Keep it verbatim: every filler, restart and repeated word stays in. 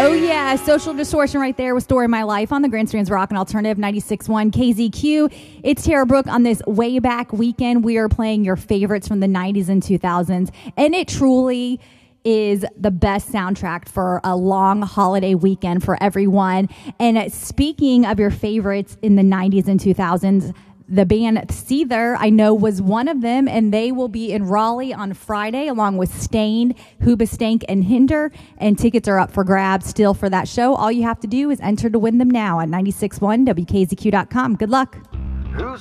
Oh, yeah. Social Distortion right there with Story of My Life on the Grand Strands Rock and Alternative ninety-six point one K Z Q. It's Tara Brooke on this way back weekend. We are playing your favorites from the nineties and two thousands, and it truly is the best soundtrack for a long holiday weekend for everyone. And speaking of your favorites in the nineties and two thousands, the band Seether, I know, was one of them, and they will be in Raleigh on Friday along with Stained, Hoobastank, and Hinder, and tickets are up for grabs still for that show. All you have to do is enter to win them now at ninety-six point one W K Z Q dot com. Good luck. Who's